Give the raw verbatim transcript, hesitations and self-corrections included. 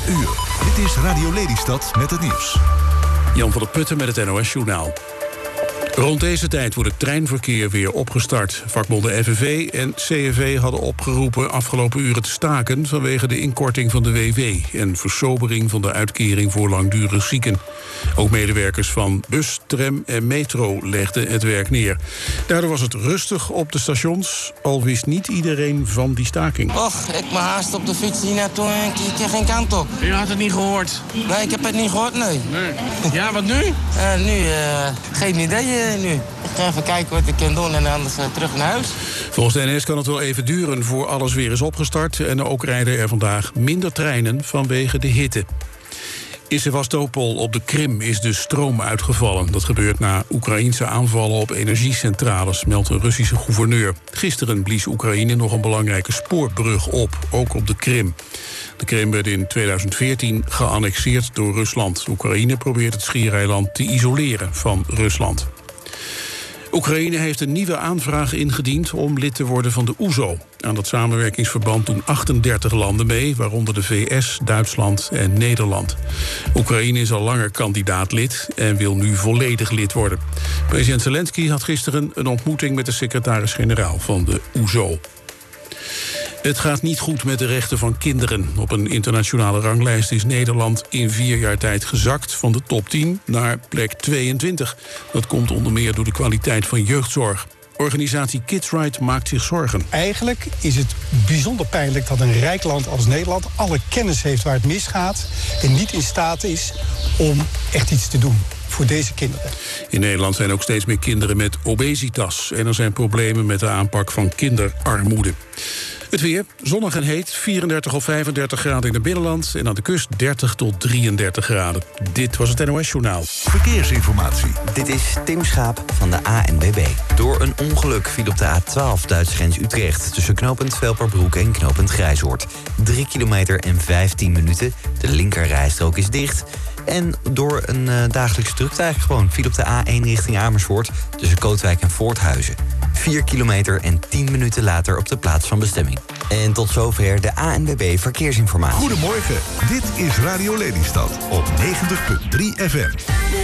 uur. Dit is Radio Lelystad met het nieuws. Jan van der Putten met het N O S-journaal. Rond deze tijd wordt het treinverkeer weer opgestart. Vakbonden F N V en C N V hadden opgeroepen afgelopen uren te staken vanwege de inkorting van de W W en versobering van de uitkering voor langdurig zieken. Ook medewerkers van bus, tram en metro legden het werk neer. Daardoor was het rustig op de stations, al wist niet iedereen van die staking. Och, ik me haast op de fiets hier naartoe en ik kreeg geen kant op. U had het niet gehoord? Nee, ik heb het niet gehoord, nee. nee. Ja, wat nu? Uh, nu, uh, geen idee uh, nu. Ik ga even kijken wat ik kan doen en anders uh, terug naar huis. Volgens de N S kan het wel even duren voor alles weer is opgestart. En ook rijden er vandaag minder treinen vanwege de hitte. In Sevastopol op de Krim is de stroom uitgevallen. Dat gebeurt na Oekraïense aanvallen op energiecentrales, meldt een Russische gouverneur. Gisteren blies Oekraïne nog een belangrijke spoorbrug op, ook op de Krim. De Krim werd in tweeduizend veertien geannexeerd door Rusland. Oekraïne probeert het schiereiland te isoleren van Rusland. Oekraïne heeft een nieuwe aanvraag ingediend om lid te worden van de O E S O. Aan dat samenwerkingsverband doen achtendertig landen mee, waaronder de V S, Duitsland en Nederland. Oekraïne is al langer kandidaatlid en wil nu volledig lid worden. President Zelensky had gisteren een ontmoeting met de secretaris-generaal van de O E S O. Het gaat niet goed met de rechten van kinderen. Op een internationale ranglijst is Nederland in vier jaar tijd gezakt van de top tien naar plek tweeëntwintig. Dat komt onder meer door de kwaliteit van jeugdzorg. Organisatie Kids Right maakt zich zorgen. Eigenlijk is het bijzonder pijnlijk dat een rijk land als Nederland alle kennis heeft waar het misgaat en niet in staat is om echt iets te doen voor deze kinderen. In Nederland zijn ook steeds meer kinderen met obesitas en er zijn problemen met de aanpak van kinderarmoede. Het weer, zonnig en heet, vierendertig of vijfendertig graden in het binnenland en aan de kust dertig tot drieëndertig graden. Dit was het N O S-journaal. Verkeersinformatie. Dit is Tim Schaap van de A N W B. Door een ongeluk viel op de A twaalf Duitse grens Utrecht tussen knooppunt Velperbroek en knooppunt Grijzoord. Drie kilometer en vijftien minuten. De linkerrijstrook is dicht. En door een uh, dagelijkse drukte eigenlijk gewoon viel op de A één richting Amersfoort tussen Kootwijk en Voorthuizen. Vier kilometer en tien minuten later op de plaats van bestemming. En tot zover de A N W B Verkeersinformatie. Goedemorgen, dit is Radio Lelystad op negentig komma drie F M.